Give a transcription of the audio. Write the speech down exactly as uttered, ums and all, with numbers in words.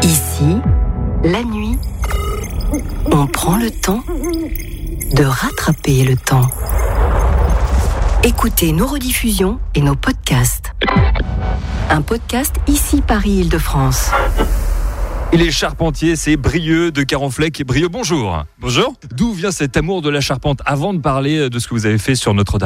Ici, la nuit, on prend le temps de rattraper le temps. Écoutez nos rediffusions et nos podcasts. Un podcast Ici Paris-Île-de-France. Il est charpentier, c'est Brieux de Carenfleck. Brieux, bonjour. Bonjour. D'où vient cet amour de la charpente? Avant de parler de ce que vous avez fait sur Notre-Dame.